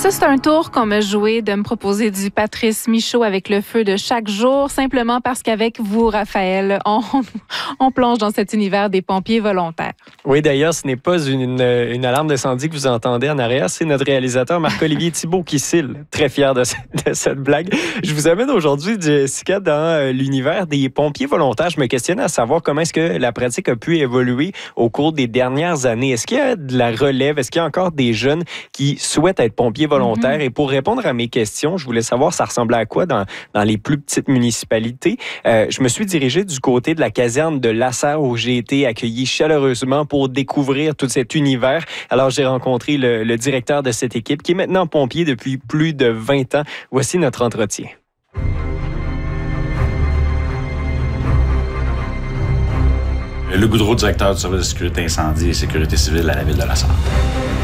ça, c'est un tour qu'on m'a joué de me proposer du Patrice Michaud avec le feu de chaque jour, simplement parce qu'avec vous, Raphaël, on plonge dans cet univers des pompiers volontaires. Oui, d'ailleurs, ce n'est pas une alarme d'incendie que vous entendez en arrière, c'est notre réalisateur Marc-Olivier Thibault qui cille. Très fier de cette blague. Je vous amène aujourd'hui, Jessica, dans l'univers des pompiers volontaires. Je me questionne à savoir comment est-ce que la pratique a pu évoluer au cours des dernières années. Est-ce qu'il y a de la relève? Est-ce qu'il y a encore des jeunes qui souhaitent être pompiers volontaires? Et pour répondre à mes questions, je voulais savoir ça ressemblait à quoi dans les plus petites municipalités. Je me suis dirigé du côté de la caserne de Lasserre où j'ai été accueilli chaleureusement pour découvrir tout cet univers. Alors, j'ai rencontré le directeur de cette équipe qui est maintenant pompier depuis plus de 20 ans. Voici notre entretien. Luc Goudreau, directeur du service de sécurité incendie et sécurité civile à la ville de Lasserre.